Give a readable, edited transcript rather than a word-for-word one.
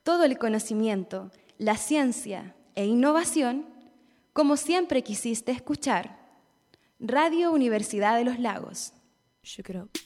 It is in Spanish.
todo el conocimiento, la ciencia e innovación, como siempre quisiste escuchar. Radio Universidad de los Lagos. Shake it up.